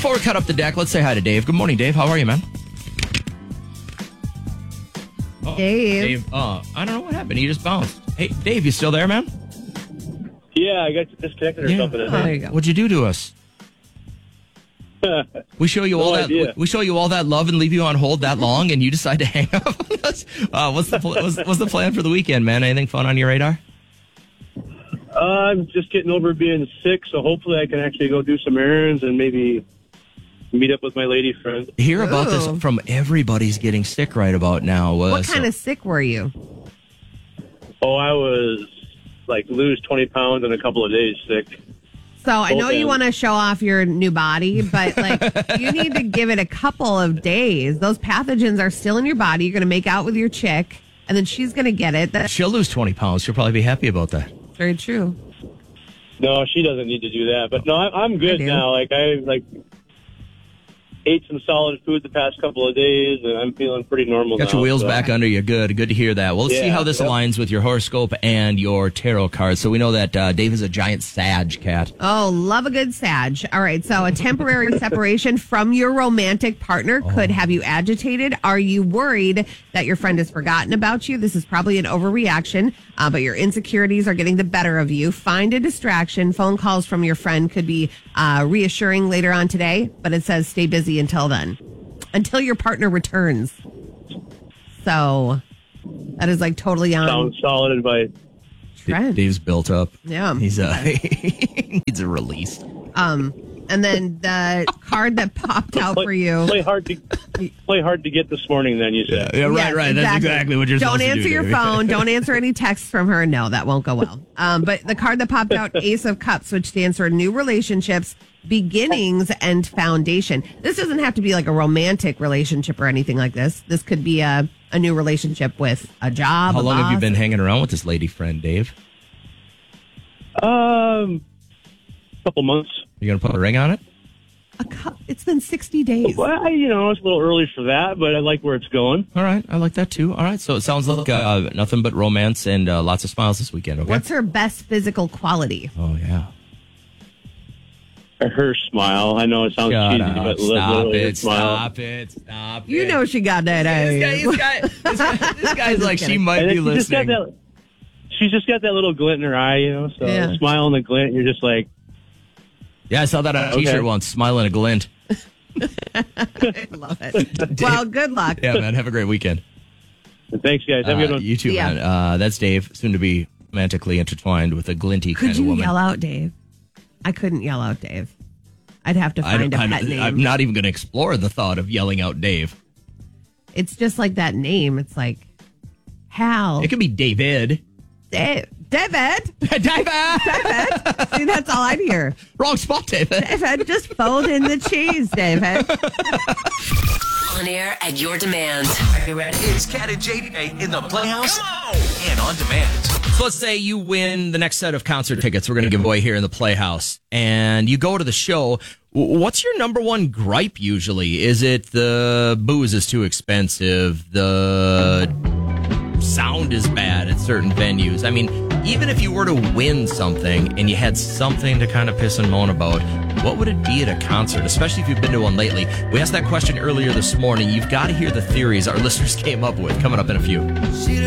before we cut up the deck, let's say hi to Dave. Good morning, Dave. How are you, man? Oh, Dave. I don't know what happened. He just bounced. Hey, Dave, you still there, man? Yeah, I got disconnected or something. There you go. What'd you do to us? We show you all idea. that. We show you all that love and leave you on hold that long, and you decide to hang up on us. What's the plan for the weekend, man? Anything fun on your radar? I'm just getting over being sick, so hopefully I can actually go do some errands and maybe meet up with my lady friend. Hear about this Ooh. from everybody's getting sick right about now. What kind of sick were you? Oh, I was lose 20 pounds in a couple of days sick. So I know Okay. you want to show off your new body, but you need to give it a couple of days. Those pathogens are still in your body. You're going to make out with your chick, and then she's going to get it. That's She'll lose 20 pounds. She'll probably be happy about that. very true. No, she doesn't need to do that. But no, I'm good do. now. I ate some solid food the past couple of days, and I'm feeling pretty normal now. Got your wheels so. back under you. Good to hear that. Well, let's see Yeah, how this yep. aligns with your horoscope and your tarot cards. So we know that Dave is a giant Sag cat. Oh, love a good Sag. All right, so a temporary separation from your romantic partner could have you agitated. Are you worried that your friend has forgotten about you? This is probably an overreaction, but your insecurities are getting the better of you. Find a distraction. Phone calls from your friend could be reassuring later on today, but it says stay busy until then, until your partner returns. So that is totally on Sounds solid advice. trend. Dave's built up. Yeah. He's he needs a release. And then the card that popped out for you. Play hard to get this morning. Then you said. Yeah, Yes, right. That's exactly what you're Don't supposed to do. answer your Dave. phone. Don't answer any texts from her. No, that won't go well. But the card that popped out, Ace of Cups, which stands for new relationships, beginnings, and foundation. This doesn't have to be like a romantic relationship or anything like this. This could be a new relationship with a job. How a long have you boss. been hanging around with this lady friend, Dave? Couple months. You gonna put a ring on it? It's been 60 days. Well, it's a little early for that, but I like where it's going. All right, I like that too. All right, so it sounds like nothing but romance and lots of smiles this weekend. Okay. What's her best physical quality? Oh yeah. Her smile. I know it sounds Shut cheesy, up. but Stop literally her it. smile. Stop it. You know she got that. This guy's like, she might And be then listening. she's just got that little glint in her eye, So Yeah. the smile and the glint, you're just like, Yeah, I saw that on a t-shirt once, smiling a glint. I love it. Well, good luck. Yeah, man, have a great weekend. thanks, guys. Have a good one. You too, Yeah. man. That's Dave, soon to be romantically intertwined with a glinty kind Could of you woman. yell out, Dave? I couldn't yell out, Dave. I'd have to find a pet name. I'm not even going to explore the thought of yelling out Dave. It's just like that name. It's like Hal. It could be David. David. David! David. See, that's all I'd hear. Wrong spot, David. David, just fold in the cheese, David. On air at your demand. Are you ready? It's Cat and JJ in the Playhouse and on demand. So let's say you win the next set of concert tickets we're going to give away here in the Playhouse, and you go to the show. What's your number one gripe usually? Is it the booze is too expensive? The sound is bad at certain venues? I mean, even if you were to win something and you had something to kind of piss and moan about, what would it be at a concert, especially if you've been to one lately? We asked that question earlier this morning. You've got to hear the theories our listeners came up with coming up in a few.